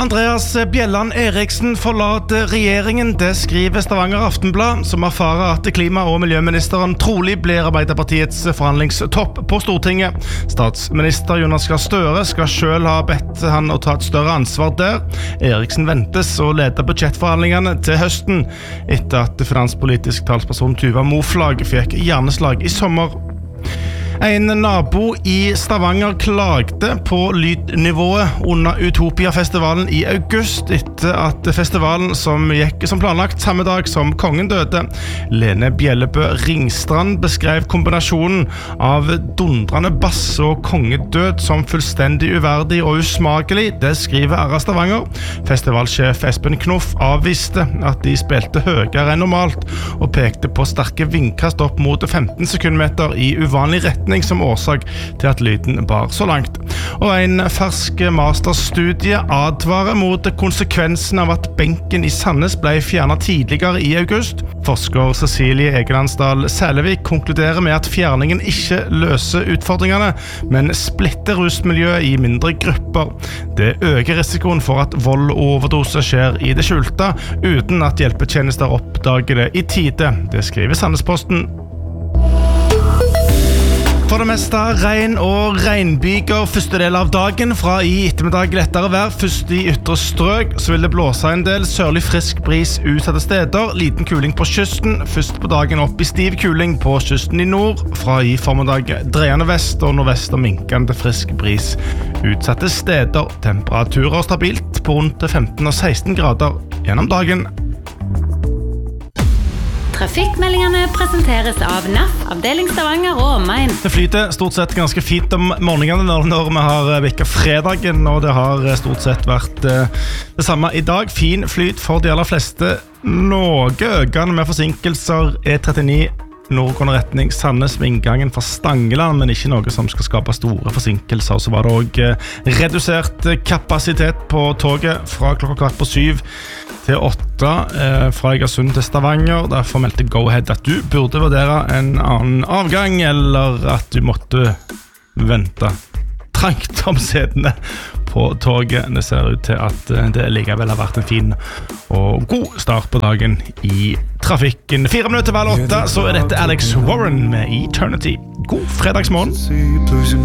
Andreas Bjelland Eriksen forlater regjeringen, det skriver Stavanger Aftenblad, som erfarer at klima- og miljøministeren trolig blir Arbeiderpartiets forhandlingstopp på Stortinget. Statsminister Jonas Gahr Støre skal selv ha bedt han å ta et større ansvar der. Eriksen ventes å lede budsjettforhandlingene til høsten, etter at finanspolitisk talsperson Tuva Moflag fikk hjerneslag i sommer. En nabo i Stavanger klagde på lydnivået under Utopia-festivalen i august etter at festivalen som gikk som planlagt samme dag som kongen døde. Lene Bjellebø Ringstrand beskrev kombinasjonen av dundrende bass og kongedød som fullstendig uverdig og usmakelig, det skriver RA Stavanger. Festivalsjef Espen Knoff avviste at de spilte høyere enn normalt og pekte på sterke vindkast opp mot 15 sekundmeter i uvanlig retning som årsak til at lyden bar så langt. Og en fersk masterstudie advarer mot konsekvensen av at benken i Sandnes ble fjernet tidligere i august. Forsker Cecilie Egelandsdal Sælevik konkluderer med at fjerningen ikke løser utfordringene, men splitter rusmiljøet i mindre grupper. Det øker risikoen for at vold og overdose skjer i det skjulte, uten at hjelpetjenester oppdager det i tide. Det skriver Sandnesposten. For det meste regn og regnbyger første del av dagen. Fra i ettermiddag lettere vær, først i ytre strøk, så vil det blåse en del sørlig frisk bris utsatte steder. Liten kuling på kysten, først på dagen opp i stiv kuling på kysten i nord. Fra i formiddag dreiende vest og nordvest og minkende frisk bris utsatte steder. Temperaturer stabilt på rundt 15 og 16 grader gjennom dagen. Trafikkmeldingene presenteres av NAF, avdeling Stavanger og omegn. Det flyter stort sett ganske fint om morgenene når vi har vikket fredagen, og det har stort sett vært det samme i dag. Fin flyt for de aller fleste. Noe økende med forsinkelser E39 nordgående retning Sandnes med inngangen fra Stangeland, men ikke noe som skal skape store forsinkelser. Så var det også redusert kapasitet på toget fra klokka 7:15 til 8 fra Egersund til Stavanger. Derfor meldte Go-Ahead at du burde vurdere en annen avgang, eller at du måtte vente trangt om setene på toget. Det ser ut til at det likevel har vært en fin og god start på dagen i trafikken. 4 minutter til 8, så er dette Alex Warren med Eternity. God fredagsmorgen.